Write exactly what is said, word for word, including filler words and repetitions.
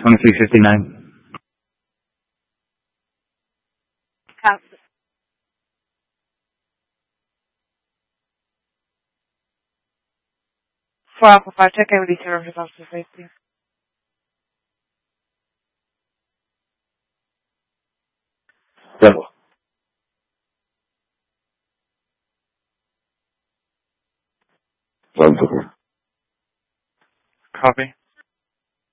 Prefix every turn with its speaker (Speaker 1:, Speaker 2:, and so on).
Speaker 1: twenty-three fifty-nine.
Speaker 2: Cancel. four Alpha five, check out with each other after safety.
Speaker 3: Bravo. One second.
Speaker 4: Copy.